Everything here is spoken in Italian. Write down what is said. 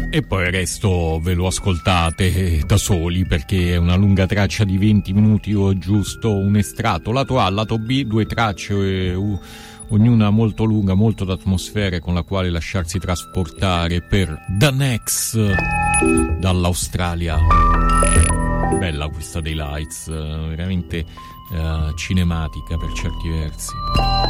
E poi il resto ve lo ascoltate da soli, perché è una lunga traccia di 20 minuti o giusto un estratto, lato A, lato B, 2 tracce, ognuna molto lunga, molto d'atmosfere con la quale lasciarsi trasportare per The Next dall'Australia. Bella questa dei Lights, veramente cinematica per certi versi.